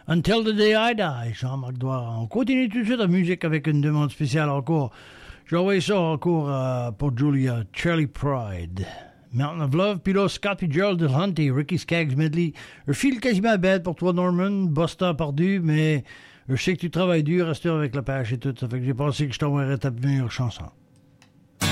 Until the Day I Die, Jean-Marc Douard. On continue tout de suite la musique avec une demande spéciale encore. J'envoie ça encore pour Julia, Charlie Pride. Mountain of Love, puis là, Scott puis Gerald Hunt et Ricky Skaggs Medley. Je file quasiment bête pour toi, Norman. Boston perdu, mais je sais que tu travailles dur, reste avec la pêche et tout. Ça fait que j'ai pensé que je t'enverrais ta meilleure chanson.